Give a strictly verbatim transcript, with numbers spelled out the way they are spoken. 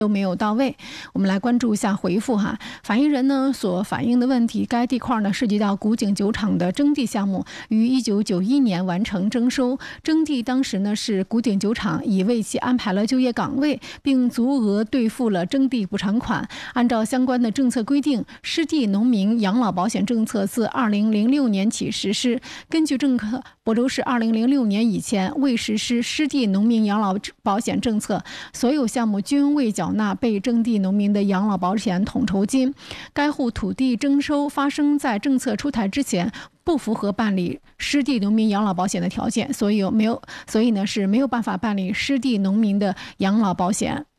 都没有到位。我们来关注一下回复哈，反映人呢所反映的问题，该地块呢涉及到古井酒厂的征地项目，于一九九一年完成征收。征地当时呢是古井酒厂已为其安排了就业岗位，并足额兑付了征地补偿款。按照相关的政策规定，湿地农民养老保险政策自二零零六年起实施。根据政策，亳州市二零零六年以前未实施湿地农民养老保险政策，所有项目均未缴纳被征地农民的养老保险统筹金。该户土地征收发生在政策出台之前，不符合办理湿地农民养老保险的条件，所以没有，所以呢是没有办法办理湿地农民的养老保险。